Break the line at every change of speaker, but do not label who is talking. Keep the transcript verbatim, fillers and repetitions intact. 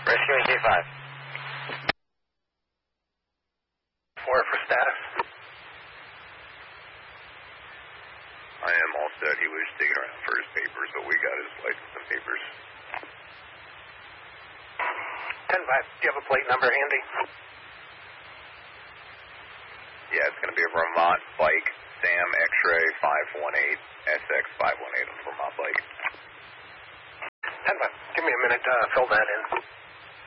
Rescuing K five.
Four for status.
I am all set. He was digging around for his papers, but we got his license and papers.
ten five, do you have a plate number handy?
Yeah, it's going to be a Vermont bike, Sam X-ray five one eight, S X five one eight on the Vermont bike.
ten five, give me a minute to uh, fill that in.